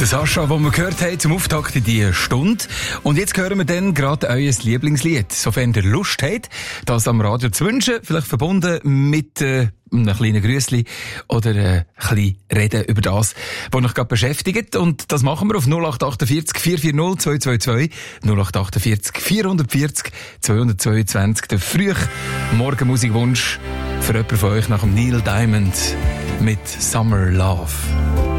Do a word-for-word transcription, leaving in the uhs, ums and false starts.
Der Sascha, den wir gehört haben zum Auftakt in diese Stunde. Und jetzt hören wir dann gerade euer Lieblingslied. Sofern ihr Lust habt, das am Radio zu wünschen, vielleicht verbunden mit äh, einem kleinen Grüssli oder äh, ein bisschen reden über das, was euch gerade beschäftigt. Und das machen wir auf null acht achtundvierzig vier vier null zwei zwei zwei, null acht achtundvierzig vier vierzig zweihundertzweiundzwanzig. Der frühe Morgenmusikwunsch für jemanden von euch nach dem Neil Diamond mit Summer Love.